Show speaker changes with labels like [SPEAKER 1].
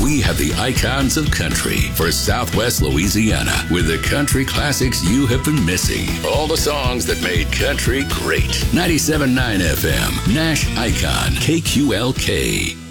[SPEAKER 1] We have the icons of country for Southwest Louisiana with the country classics you have been missing. All the songs that made country great. 97.9 FM, Nash Icon, KQLK.